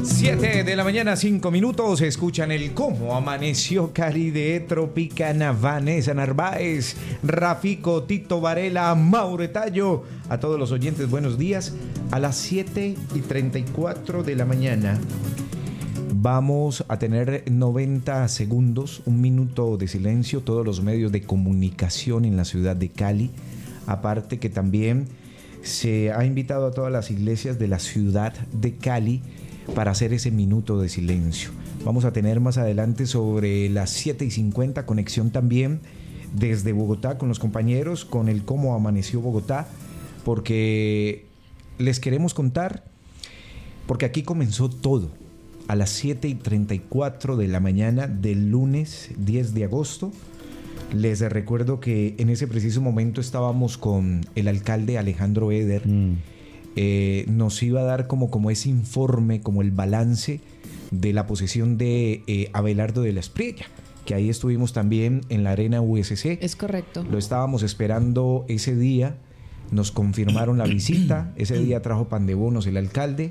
7 de la mañana, 5 minutos. Escuchan el Cómo Amaneció Cali de Tropicana. Vanessa Narváez, Rafico, Tito Varela, Mauro Tallo. A todos los oyentes, buenos días. A las 7:34 de la mañana vamos a tener 90 segundos, un minuto de silencio, todos los medios de comunicación en la ciudad de Cali. Aparte que también se ha invitado a todas las iglesias de la ciudad de Cali para hacer ese minuto de silencio. Vamos a tener más adelante sobre las 7:50 conexión también desde Bogotá con los compañeros, con el Cómo Amaneció Bogotá, porque les queremos contar, porque aquí comenzó todo a las 7:34 de la mañana del lunes 10 de agosto. Les recuerdo que en ese preciso momento estábamos con el alcalde Alejandro Eder. Nos iba a dar como ese informe, como el balance de la posesión de Abelardo de la Espriella, que ahí estuvimos también en la Arena USC. Es correcto. Lo estábamos esperando ese día, nos confirmaron la visita, ese día trajo pan de bonos el alcalde,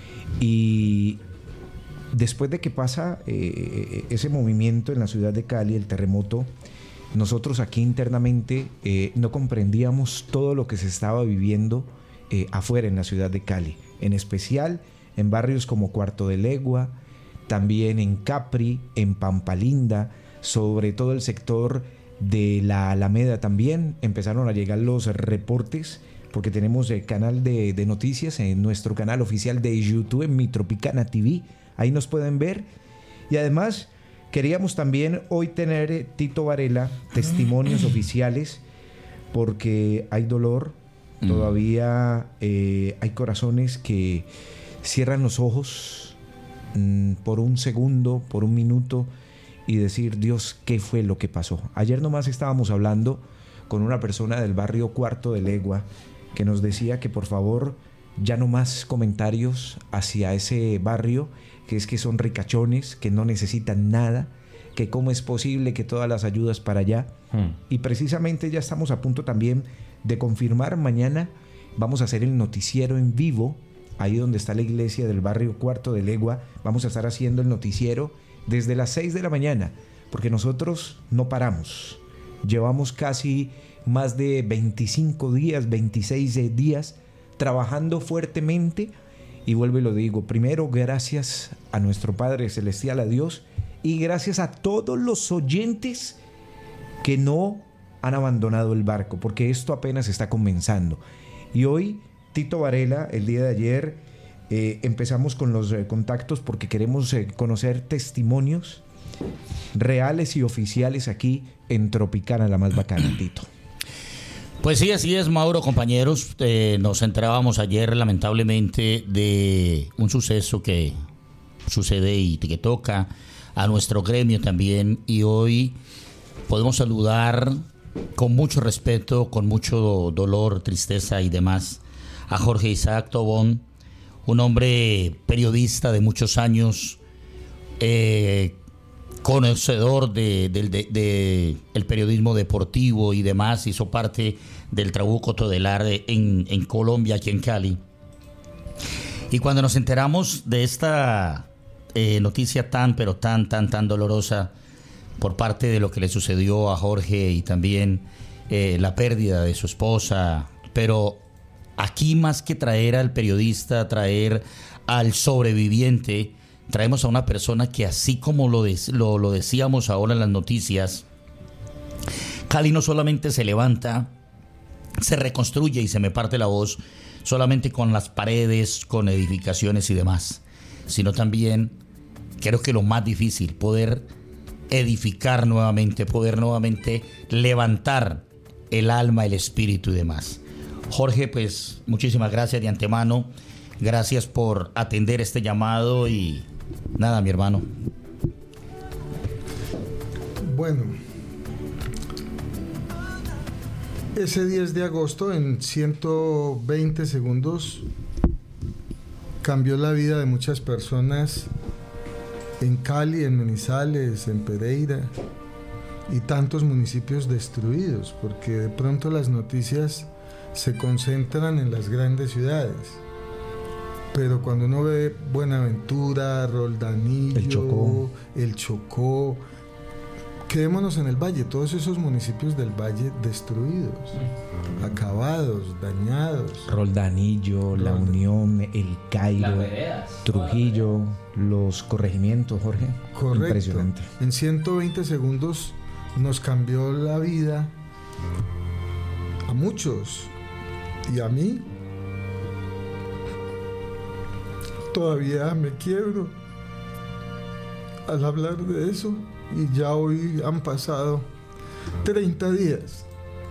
y después de que pasa ese movimiento en la ciudad de Cali, el terremoto, nosotros aquí internamente no comprendíamos todo lo que se estaba viviendo afuera en la ciudad de Cali, en especial en barrios como Cuarto de Legua, también en Capri, en Pampalinda, sobre todo el sector de la Alameda también empezaron a llegar los reportes, porque tenemos el canal de noticias en nuestro canal oficial de YouTube, en Mi Tropicana TV, ahí nos pueden ver. Y además queríamos también hoy tener, Tito Varela, testimonios oficiales, porque hay dolor. Todavía hay corazones que cierran los ojos por un segundo, por un minuto, y decir, Dios, ¿qué fue lo que pasó? Ayer nomás estábamos hablando con una persona del barrio Cuarto de Legua que nos decía que por favor ya no más comentarios hacia ese barrio, que es que son ricachones, que no necesitan nada, que cómo es posible que todas las ayudas para allá. Y precisamente ya estamos a punto también de confirmar, mañana vamos a hacer el noticiero en vivo, ahí donde está la iglesia del barrio Cuarto de Legua. Vamos a estar haciendo el noticiero desde las 6 de la mañana, porque nosotros no paramos. Llevamos casi más de 25 días, 26 días trabajando fuertemente, y vuelvo y lo digo, primero gracias a nuestro Padre Celestial, a Dios, y gracias a todos los oyentes que no han abandonado el barco, porque esto apenas está comenzando. Y hoy, Tito Varela, el día de ayer, empezamos con los contactos porque queremos conocer testimonios reales y oficiales aquí en Tropicana, la más bacana, Tito. Pues sí, así es, Mauro, compañeros. Nos enterábamos ayer, lamentablemente, de un suceso que sucede y que toca a nuestro gremio también, y hoy podemos saludar con mucho respeto, con mucho dolor, tristeza y demás, a Jorge Isaac Tobón, un hombre periodista de muchos años, conocedor de el periodismo deportivo y demás. Hizo parte del Trabuco Todelar en Colombia, aquí en Cali. Y cuando nos enteramos de esta noticia tan dolorosa por parte de lo que le sucedió a Jorge, y también la pérdida de su esposa, pero aquí más que traer al periodista, traer al sobreviviente, traemos a una persona que, así como lo decíamos ahora en las noticias, Cali no solamente se levanta, se reconstruye y se me parte la voz solamente con las paredes, con edificaciones y demás, sino también, creo que lo más difícil, poder edificar nuevamente, poder nuevamente levantar el alma, el espíritu y demás. Jorge, pues muchísimas gracias de antemano, gracias por atender este llamado y nada, mi hermano. Bueno, ese 10 de agosto, en 120 segundos, cambió la vida de muchas personas en Cali, en Manizales, en Pereira y tantos municipios destruidos, porque de pronto las noticias se concentran en las grandes ciudades. Pero cuando uno ve Buenaventura, Roldanillo, el Chocó, quedémonos en el Valle, todos esos municipios del Valle destruidos, acabados, dañados. Roldanillo, La Unión, El Cairo, Trujillo, los corregimientos, Jorge. Correcto. Impresionante. En 120 segundos nos cambió la vida a muchos, y a mí todavía me quiebro al hablar de eso, y ya hoy han pasado 30 días.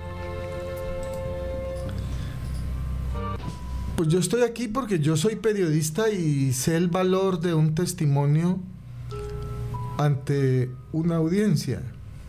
Pues yo estoy aquí porque yo soy periodista y sé el valor de un testimonio ante una audiencia.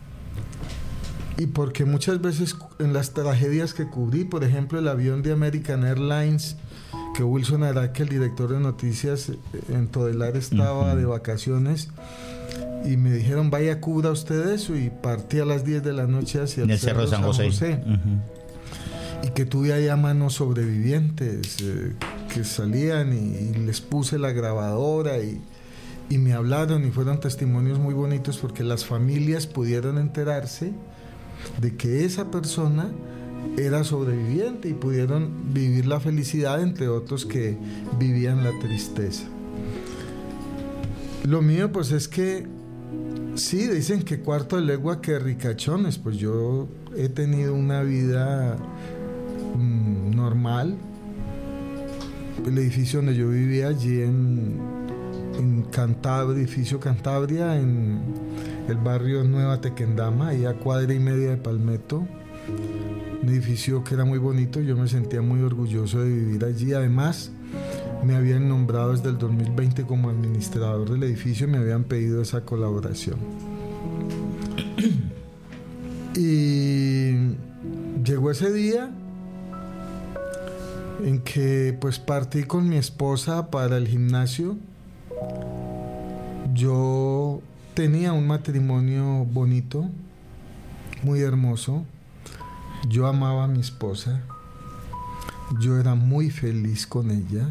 Y porque muchas veces en las tragedias que cubrí, por ejemplo el avión de American Airlines, que Wilson Araque, el director de noticias en Todelar, estaba de vacaciones, y me dijeron, vaya, cubra usted eso, y partí a las 10 de la noche hacia el Cerro de San José. Y que tuve ahí a manos sobrevivientes que salían, y les puse la grabadora y me hablaron, y fueron testimonios muy bonitos porque las familias pudieron enterarse de que esa persona era sobreviviente y pudieron vivir la felicidad, entre otros que vivían la tristeza. Lo mío pues es que sí, dicen que cuarto de legua que ricachones, pues yo he tenido una vida normal. El edificio donde yo vivía allí en Cantabria, edificio Cantabria, en el barrio Nueva Tequendama, ahí a cuadra y media de Palmetto, un edificio que era muy bonito, yo me sentía muy orgulloso de vivir allí. Además, me habían nombrado desde el 2020 como administrador del edificio, me habían pedido esa colaboración. Y llegó ese día en que pues partí con mi esposa para el gimnasio. Yo tenía un matrimonio bonito, muy hermoso. Yo amaba a mi esposa, yo era muy feliz con ella.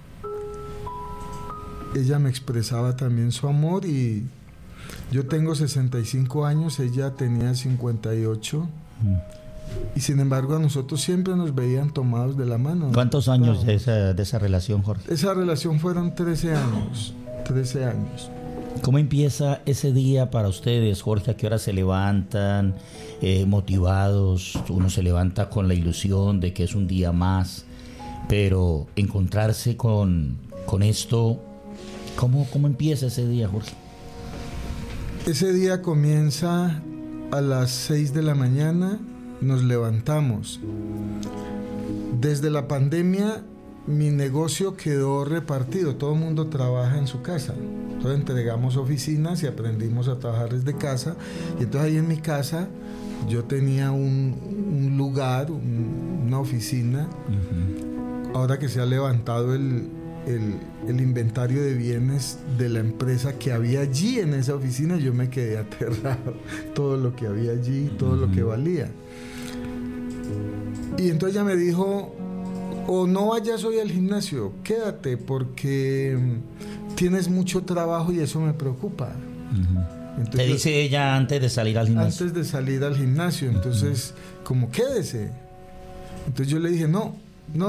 Ella me expresaba también su amor, y yo tengo 65 años, ella tenía 58. Y sin embargo a nosotros siempre nos veían tomados de la mano. ¿Cuántos años de esa relación, Jorge? Esa relación fueron 13 años. ¿Cómo empieza ese día para ustedes, Jorge? ¿A qué hora se levantan motivados? Uno se levanta con la ilusión de que es un día más, pero encontrarse con esto, ¿cómo empieza ese día, Jorge? Ese día comienza a las 6 de la mañana, nos levantamos. Desde la pandemia mi negocio quedó repartido, todo el mundo trabaja en su casa. Entonces entregamos oficinas y aprendimos a trabajar desde casa. Y entonces ahí en mi casa yo tenía un lugar, una oficina. Ahora que se ha levantado el inventario de bienes de la empresa que había allí en esa oficina, yo me quedé aterrado. Todo lo que había allí, todo lo que valía. Y entonces ella me dijo, o no vayas hoy al gimnasio, quédate porque tienes mucho trabajo y eso me preocupa. Entonces, ¿te dice ella antes de salir al gimnasio? Antes de salir al gimnasio, entonces, como quédese. Entonces yo le dije, no,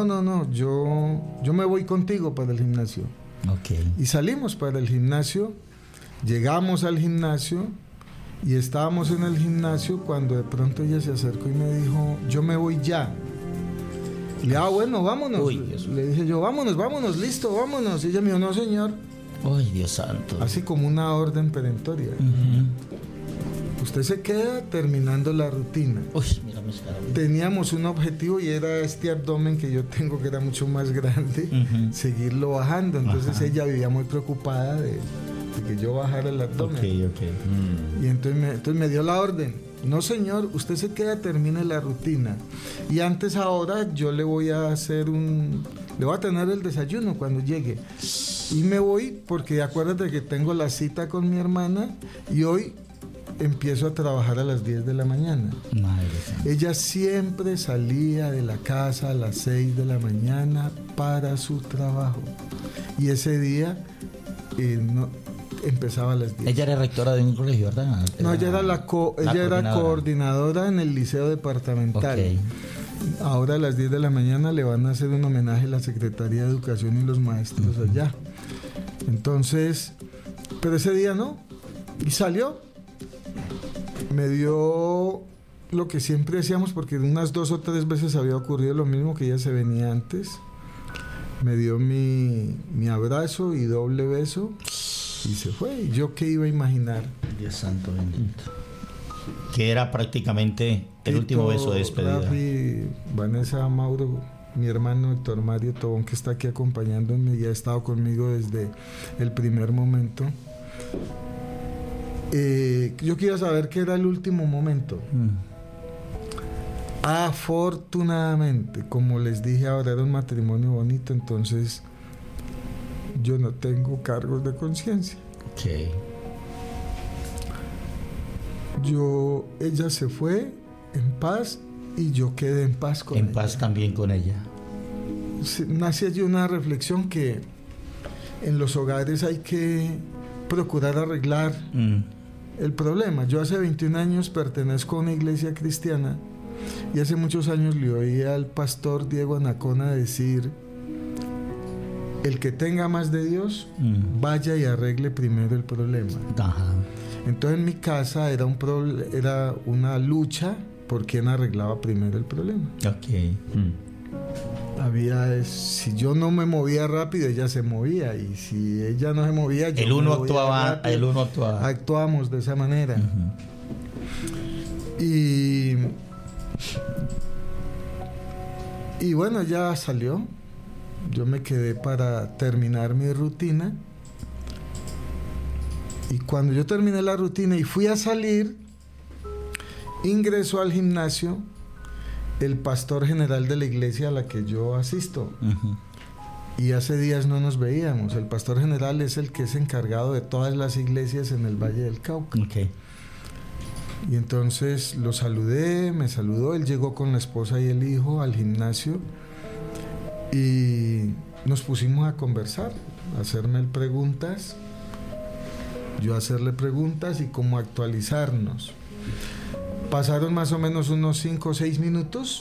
yo me voy contigo para el gimnasio. Okay. Y salimos para el gimnasio, llegamos al gimnasio y estábamos en el gimnasio cuando de pronto ella se acercó y me dijo, yo me voy ya. Le dije, bueno, vámonos. Uy, le dije yo, vámonos, listo, vámonos. Y ella me dijo, no, señor. Ay, Dios santo. Así como una orden perentoria. Usted se queda terminando la rutina. Uy, mira mis caras. Teníamos un objetivo y era este abdomen que yo tengo, que era mucho más grande, seguirlo bajando. Entonces ella vivía muy preocupada de que yo bajara el abdomen. Okay. Y entonces me dio la orden. No, señor, usted se queda, termine la rutina. Y antes ahora yo le voy a tener el desayuno cuando llegue. Y me voy porque acuérdate que tengo la cita con mi hermana y hoy empiezo a trabajar a las 10 de la mañana. Madre santa. Ella siempre salía de la casa a las 6 de la mañana para su trabajo. Y ese día empezaba a las 10. Ella era rectora de un colegio, ¿verdad? No, ella era coordinadora en el liceo departamental. Okay. Ahora a las 10 de la mañana le van a hacer un homenaje a la Secretaría de Educación y los maestros allá. Entonces, pero ese día no. Y salió. Me dio lo que siempre hacíamos, porque unas 2 o 3 veces había ocurrido lo mismo, que ella se venía antes. Me dio mi abrazo y doble beso y se fue. ¿Y yo qué iba a imaginar? Dios santo bendito. Que era prácticamente el Tito, último beso de despedida. Rafi, Vanessa, Mauro, mi hermano Héctor Mario Tobón, que está aquí acompañándome y ha estado conmigo desde el primer momento. Yo quería saber qué era el último momento. Afortunadamente, como les dije ahora, era un matrimonio bonito, entonces yo no tengo cargos de conciencia. Okay. Ella se fue en paz y yo quedé en paz con ella. En paz también con ella. Nace allí una reflexión que en los hogares hay que procurar arreglar el problema. Yo hace 21 años pertenezco a una iglesia cristiana y hace muchos años le oí al pastor Diego Anacona decir: el que tenga más de Dios, vaya y arregle primero el problema. Ajá. Entonces en mi casa era una lucha por quién arreglaba primero el problema. Okay. Si yo no me movía rápido, ella se movía, y si ella no se movía, yo el uno me movía rápido. El uno actuaba. Actuábamos de esa manera. Y bueno, ya salió. Yo me quedé para terminar mi rutina. Y cuando yo terminé la rutina y fui a salir, ingresó al gimnasio el pastor general de la iglesia a la que yo asisto. Y hace días no nos veíamos. El pastor general es el que es encargado de todas las iglesias en el Valle del Cauca. Okay. Y entonces lo saludé, me saludó. Él llegó con la esposa y el hijo al gimnasio y nos pusimos a conversar, a hacerme preguntas, yo a hacerle preguntas y cómo actualizarnos. Pasaron más o menos unos 5 o 6 minutos.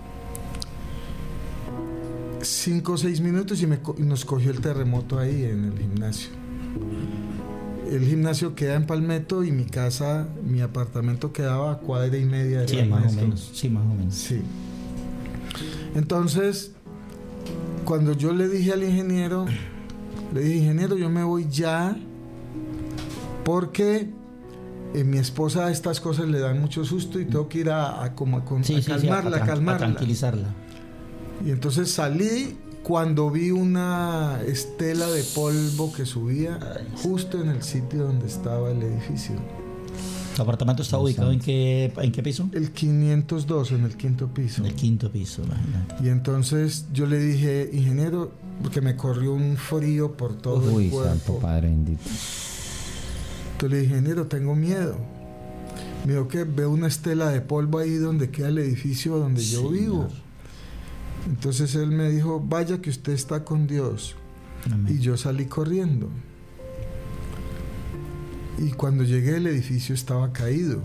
5 o 6 minutos y nos cogió el terremoto ahí en el gimnasio. El gimnasio queda en Palmetto y mi casa, mi apartamento quedaba a 1.5 cuadras de sí, más o menos. Sí, más o menos. Sí. Entonces, cuando yo le dije al ingeniero, ingeniero, yo me voy ya porque mi esposa a estas cosas le dan mucho susto y tengo que ir a calmarla, a tranquilizarla. Y entonces salí cuando vi una estela de polvo que subía justo en el sitio donde estaba el edificio. ¿Tu apartamento está ubicado en qué piso? El 502, en el 5º piso. En el 5º piso, imagínate. Y entonces yo le dije, ingeniero, porque me corrió un frío por todo el cuerpo. Santo Padre bendito. Entonces le dije, ingeniero, tengo miedo. Me dijo que veo una estela de polvo ahí donde queda el edificio donde yo vivo. Entonces él me dijo, vaya que usted está con Dios. Amén. Y yo salí corriendo. Y cuando llegué, el edificio estaba caído.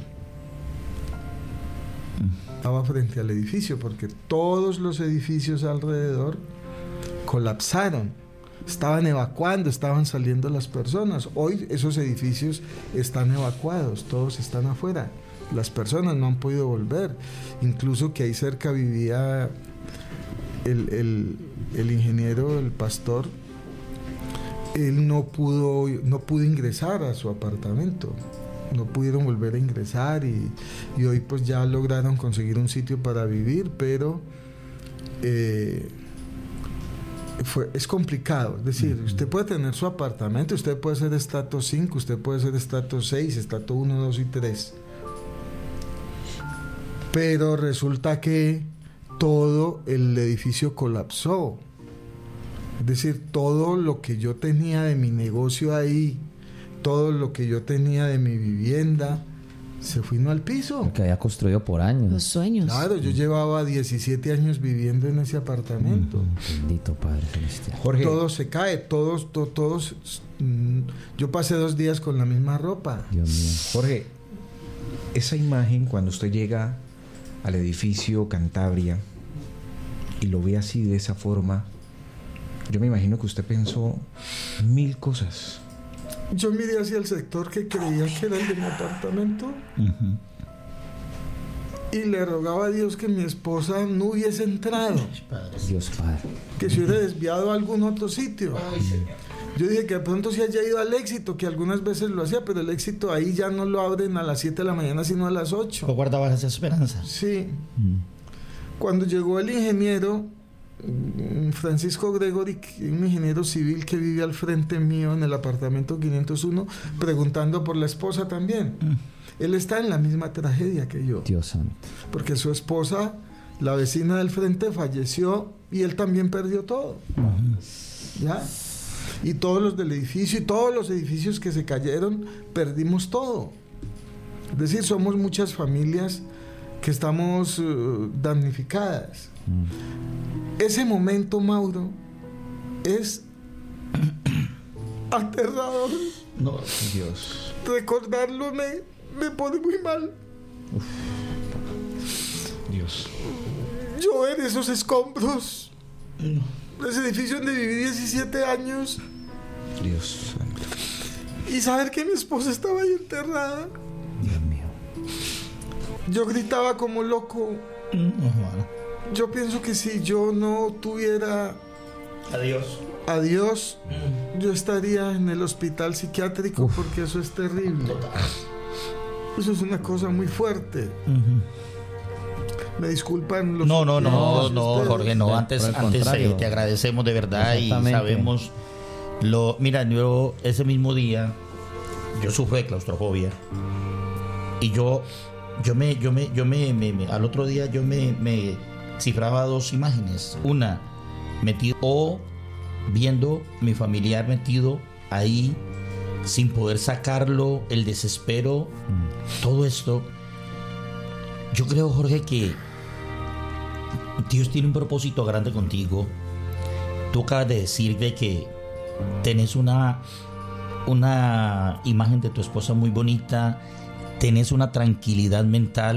Estaba frente al edificio porque todos los edificios alrededor colapsaron. Estaban evacuando, estaban saliendo las personas. Hoy esos edificios están evacuados, todos están afuera. Las personas no han podido volver. Incluso que ahí cerca vivía el ingeniero, el pastor. Él no pudo ingresar a su apartamento. No pudieron volver a ingresar y hoy pues ya lograron conseguir un sitio para vivir, pero es complicado. Es decir, usted puede tener su apartamento, usted puede ser estrato 5, usted puede ser estrato 6, estrato 1, 2 y 3. Pero resulta que todo el edificio colapsó. Es decir, todo lo que yo tenía de mi negocio ahí, todo lo que yo tenía de mi vivienda, se vino al piso. Que había construido por años. Los sueños. Claro, yo llevaba 17 años viviendo en ese apartamento. Bendito Padre Celestial. Jorge, Todo se cae, todos. Yo pasé 2 días con la misma ropa. Dios mío. Jorge, esa imagen cuando usted llega al edificio Cantabria y lo ve así de esa forma, yo me imagino que usted pensó 1000 cosas. Yo miré hacia el sector que creía que era el de mi apartamento y le rogaba a Dios que mi esposa no hubiese entrado, Dios Padre. que se hubiera desviado a algún otro sitio. Yo dije que de pronto se haya ido al Éxito, que algunas veces lo hacía, pero el Éxito ahí ya no lo abren a las 7 de la mañana, sino a las 8. ¿O guardabas esa esperanza? Sí. Cuando llegó el ingeniero Francisco Gregory, un ingeniero civil que vive al frente mío en el apartamento 501, preguntando por la esposa también. Él está en la misma tragedia que yo, Dios santo. porque su esposa, la vecina del frente, falleció y él también perdió todo. ¿Ya? Y todos los del edificio y todos los edificios que se cayeron, perdimos todo. Es decir, somos muchas familias que estamos damnificadas. Ese momento, Mauro, es aterrador. No, Dios. Recordarlo me pone muy mal. Dios. Yo en esos escombros, ese edificio donde viví 17 años, Dios santo. y saber que mi esposa estaba ahí enterrada, Dios mío. yo gritaba como loco. Yo pienso que si yo no tuviera a Dios, yo estaría en el hospital psiquiátrico, porque eso es terrible. Eso es una cosa muy fuerte. Me disculpan los... No, ustedes. Jorge, no. Por Antes el contrario. te agradecemos de verdad y Exactamente. sabemos mira, yo ese mismo día yo sufrí de claustrofobia y yo me al otro día yo me cifraba 2 imágenes. Una, metido o viendo mi familiar metido ahí sin poder sacarlo, el desespero, todo esto. Yo creo, Jorge, que Dios tiene un propósito grande contigo. Tú acabas de decir de que tenés una imagen de tu esposa muy bonita, tenés una tranquilidad mental.